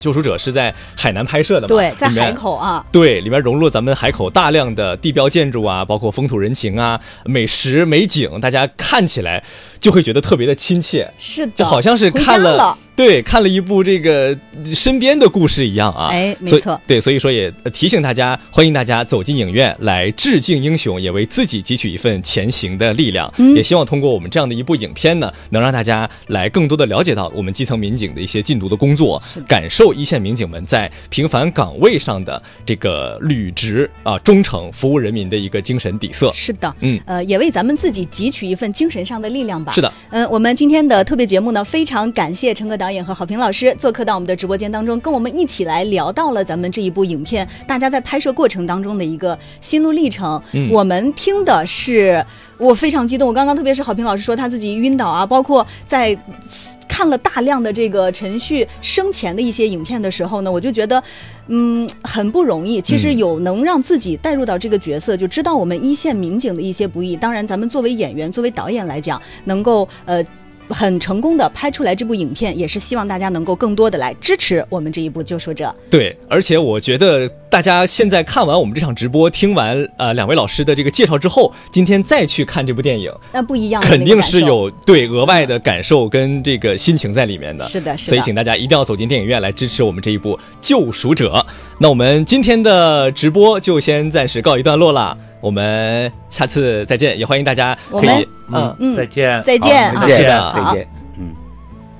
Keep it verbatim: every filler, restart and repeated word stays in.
救赎者是在海南拍摄的嘛？ 对，在海口啊。 对，里面融入了咱们海口大量的地标建筑啊，包括风土人情啊、美食美景，大家看起来就会觉得特别的亲切。 是的， 就好像是看了， 了对，看了一部这个身边的故事一样啊。 哎，没错。 对，所以说也提醒大家，欢迎大家走进影院来致敬英雄，也为自己汲取一份前行的力量。嗯、也希望通过我们这样的一部影片呢，能让大家来更多的了解到我们基层民警的一些禁毒的工作，感受一线民警们在平凡岗位上的这个履职啊、忠诚服务人民的一个精神底色。 是的， 嗯， 呃，也为咱们自己汲取一份精神上的力量吧。 是的， 嗯、呃，我们今天的特别节目呢，非常感谢陈哥导演和郝平老师做客到我们的直播间当中，跟我们一起来聊到了咱们这一部影片大家在拍摄过程当中的一个心路历程。嗯，我们听的是，我非常激动，我刚刚特别是郝平老师说他自己晕倒啊，包括在看了大量的这个陈旭生前的一些影片的时候呢，我就觉得嗯很不容易。其实有能让自己带入到这个角色，就知道我们一线民警的一些不易。当然咱们作为演员作为导演来讲，能够呃很成功的拍出来这部影片，也是希望大家能够更多的来支持我们这一部救赎者。 对，而且我觉得大家现在看完我们这场直播，听完呃两位老师的这个介绍之后，今天再去看这部电影， 那不一样的， 肯定是有对额外的感受跟这个心情在里面的。 是的，是的。 所以请大家一定要走进电影院来支持我们这一部救赎者。那我们今天的直播就先暂时告一段落了，我们下次再见，也欢迎大家可以嗯嗯再见再见啊， 是的， 再见。